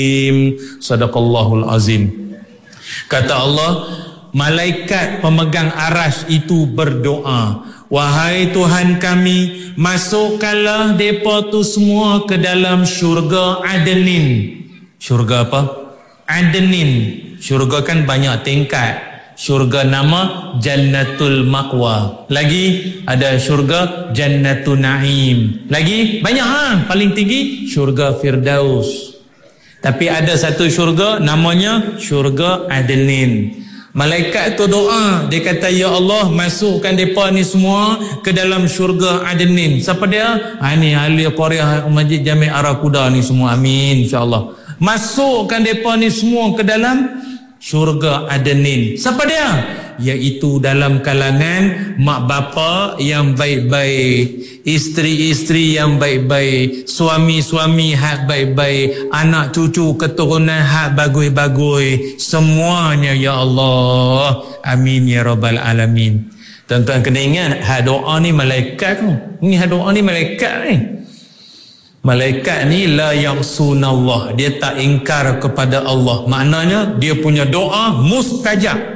Sadaqallahul azim. Kata Allah, malaikat pemegang arasy itu berdoa, wahai Tuhan kami, masukkanlah depa tu semua ke dalam syurga Adnin. Syurga apa? Adnin. Syurga kan banyak tingkat. Syurga nama Jannatul Ma'wa. Lagi ada syurga Jannatul Naim. Lagi banyak paling tinggi syurga Firdaus. Tapi ada satu syurga namanya syurga Adnin. Malaikat tu doa, dia kata, ya Allah, masukkan depa ni semua ke dalam syurga Adnin. Siapa dia? Ni ahli Qaryah Masjid Jami' Arakuda ni semua. Amin insya-Allah. Masukkan depa ni semua ke dalam syurga Adnin. Siapa dia? Iaitu dalam kalangan mak bapa yang baik-baik, isteri-isteri yang baik-baik, suami-suami hak baik-baik, anak cucu keturunan hak bagus-bagus, semuanya ya Allah. Amin ya rabbal alamin. Tuan-tuan kena ingat, hak doa ni malaikat tu. Ni hak doa ni malaikat ni. Malaikat ni la ya'sunallah, dia tak ingkar kepada Allah. Maknanya dia punya doa mustajab.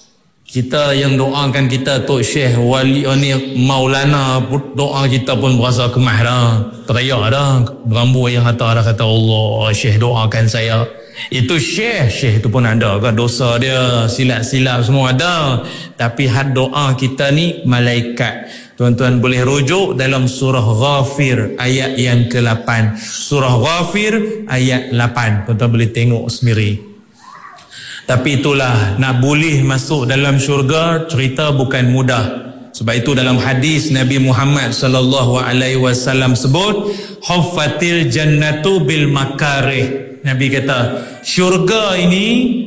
Kita yang doakan kita Tok Syekh Wali ni Maulana, doa kita pun berasa kemah dah, teriak dah, berambu yang dah kata Allah Syekh doakan saya. Itu Syekh tu pun ada kan dosa dia, silap-silap semua ada. Tapi had doa kita ni malaikat. Tuan-tuan boleh rujuk dalam surah Ghafir ayat yang ke-8. Surah Ghafir ayat 8. Tuan-tuan boleh tengok sendiri. Tapi itulah, nak boleh masuk dalam syurga cerita bukan mudah. Sebab itu dalam hadis Nabi Muhammad sallallahu alaihi wasallam sebut, huffatil jannatu bil makarih. Nabi kata, syurga ini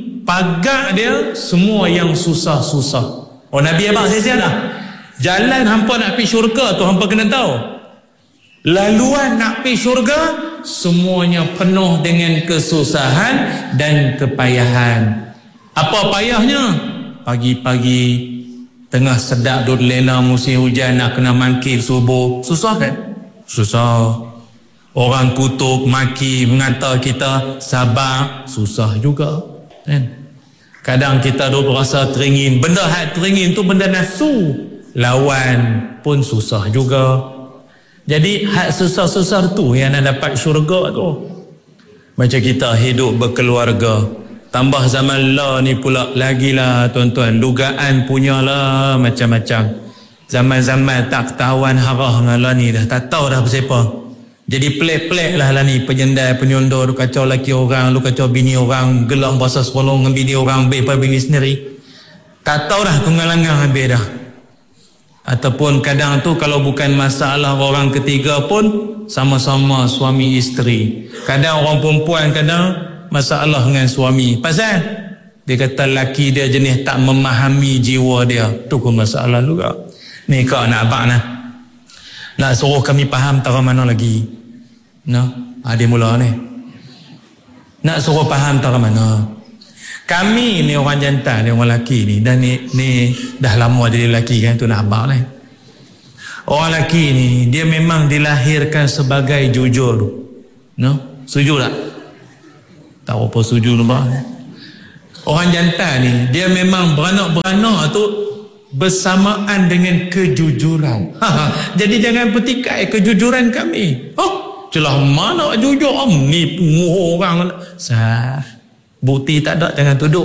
pagar dia semua yang susah-susah. Oh, Nabi abang saya dah. Jalan hampa nak pergi syurga tu hampa kena tahu. Laluan nak pergi syurga semuanya penuh dengan kesusahan dan kepayahan. Apa payahnya? Pagi-pagi tengah sedap duduk lena musim hujan nak kena mangkil subuh. Susah kan? Susah. Orang kutuk, maki, mengata kita sabar, susah juga kan? Kadang kita duduk rasa teringin. Benda hak teringin tu benda nafsu, lawan pun susah juga. Jadi hak susah-susah tu yang nak dapat syurga tu. Macam kita hidup berkeluarga, tambah zaman lah ni pula lagilah tuan-tuan, dugaan punyalah macam-macam. Zaman-zaman tak ketahuan harah dengan lah ni dah, tak tahu dah apa-apa. Jadi pelik-pelik lah ni, penyendai, penyondor, lu kacau laki orang, lu kacau bini orang, gelak bahasa sepolong dengan bini orang, habis pada bini sendiri. Tak tahu dah tunggalangan habis dah. Ataupun kadang tu kalau bukan masalah orang ketiga pun sama-sama suami isteri. Kadang orang perempuan kadang masalah dengan suami. Pasal dia kata laki dia jenis tak memahami jiwa dia. Tu pun masalah juga. Ni kau nak abang lah. Nak suruh kami faham tara mana lagi. Dia mula ni. Nak suruh faham tara mana. Kami ni orang jantan, ni orang lelaki ni, dan ni dah lama jadi lelaki kan, tu nak abang ni. Orang lelaki ni dia memang dilahirkan sebagai jujur. Setuju tak? Tak apa setuju tu bah. Orang jantan ni dia memang beranak-beranak tu bersamaan dengan kejujuran. Jadi jangan petikai kejujuran kami. Celah mana jujur ni orang sah. Bukti tak ada, jangan tuduh.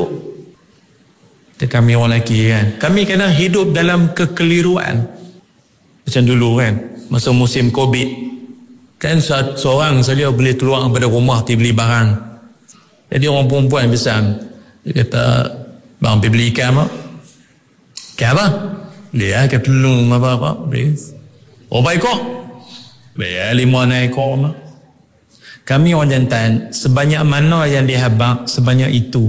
Kami orang lelaki kan, kami kadang hidup dalam kekeliruan. Macam dulu kan, masa musim Covid kan, seorang saja boleh keluar daripada rumah pergi beli barang. Jadi orang perempuan pesan, dia kata, bang pergi beli ikan apa? Ikan apa? Dia ke telung apa-apa. Berapa ekor? Biar 5-6 ekor apa? Kami orang jantan, sebanyak mana yang dihabak, sebanyak itu.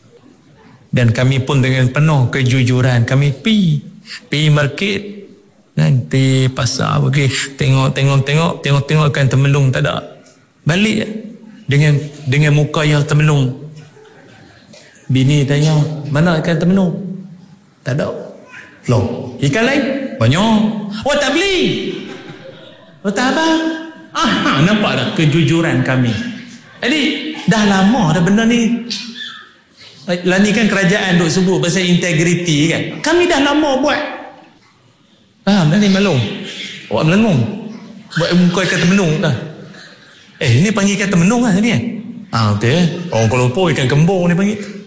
Dan kami pun dengan penuh kejujuran, kami pergi market, nanti pasar pergi tengok ikan temelung tak ada. Balik dengan muka yang temelung. Bini tanya, mana ikan temelung? Tak ada. Loh, ikan lain? Banyak. Oh, tak beli? Oh, tak abang? Nampak tak kejujuran kami? Jadi Dah lama dah benda ni. Lah ni kan kerajaan duk sebut pasal integriti kan. Kami dah lama buat. Faham tak ni Malung? Awak melengung. Buat muka ikan temenung dah. Ni panggil ikan temenung lah ni kan. Betul. Orang Kuala Lumpur ikan kembung ni panggil.